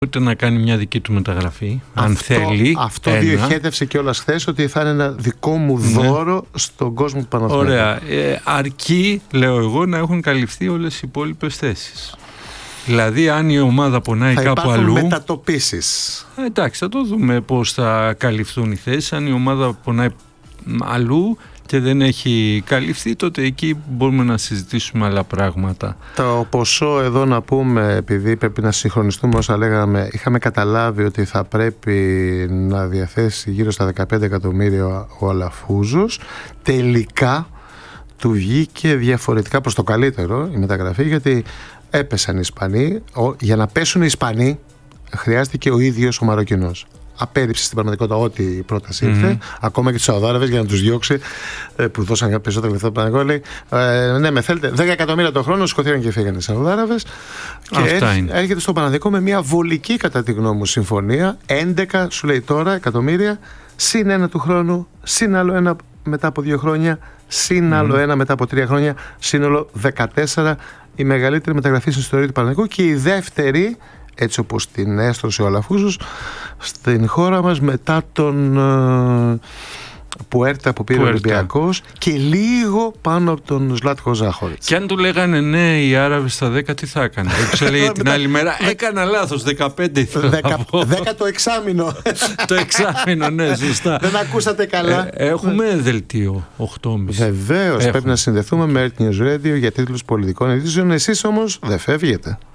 Ούτε να κάνει μια δική του μεταγραφή, αν θέλει. Αυτό διοχέτευσε κιόλας χθες, ότι θα είναι ένα δικό μου δώρο στον κόσμο του Παναθηναϊκού. Ωραία. Αρκεί, λέω εγώ, να έχουν καλυφθεί όλες οι υπόλοιπες θέσεις. Δηλαδή, αν η ομάδα πονάει κάπου αλλού. Υπάρχουν μετατοπίσεις. Εντάξει, θα το δούμε πώς θα καλυφθούν οι θέσεις. Αν η ομάδα πονάει αλλού και δεν έχει καλυφθεί, τότε εκεί μπορούμε να συζητήσουμε άλλα πράγματα. Το ποσό εδώ, να πούμε, επειδή πρέπει να συγχρονιστούμε όσα λέγαμε, είχαμε καταλάβει ότι θα πρέπει να διαθέσει γύρω στα 15 εκατομμύρια ο Αλαφούζος. Τελικά του βγήκε διαφορετικά προς το καλύτερο η μεταγραφή, γιατί έπεσαν οι Ισπανοί. Για να πέσουν οι Ισπανοί χρειάστηκε ο ίδιος ο Μαροκινός. Απέρριψε στην πραγματικότητα ό,τι η πρόταση ήρθε, ακόμα και τους Σαουδάραβες, για να τους διώξει, που δώσαν περισσότερα λεφτά από τον Παναγιώτη. Ναι, με θέλετε, 10 εκατομμύρια το χρόνο, σκοτήραν και φύγανε οι Σαουδάραβες. Και έρχεται στο Παναθηναϊκό με μια βολική, κατά τη γνώμη μου, συμφωνία. 11, σου λέει τώρα, εκατομμύρια, συν ένα του χρόνου, συν άλλο ένα μετά από 2 χρόνια, συν άλλο ένα μετά από 3 χρόνια, σύνολο 14. Η μεγαλύτερη μεταγραφή στην ιστορία του Παναθηναϊκού και η δεύτερη, έτσι όπως την έστρωσε ο Αλαφούζος, στην χώρα μας μετά τον Πουέρτα που πήρε ο Ολυμπιακός και λίγο πάνω από τον Ζλάτκο Ζάχοριτς. Και αν του λέγανε ναι οι Άραβες στα 10, τι θα έκανε? Ξέρει την άλλη μέρα, έκανα λάθος, 15 ήθελα να πω. 10 το εξάμηνο. Το εξάμηνο, ναι, σωστά. Δεν ακούσατε καλά. Έχουμε δελτίο 8.30. Βεβαίως, πρέπει να συνδεθούμε με Earth News Radio για τίτλους πολιτικών ειδήσεων. Εσείς όμως δεν φεύγετε.